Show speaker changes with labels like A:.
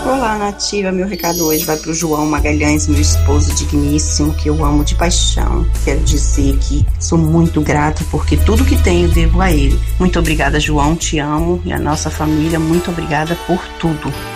A: Olá, Nativa. Meu recado hoje vai para o João Magalhães, meu esposo digníssimo, que eu amo de paixão. Quero dizer que sou muito grata porque tudo que tenho devo a ele. Muito obrigada, João. Te amo e a nossa família. Muito obrigada por tudo.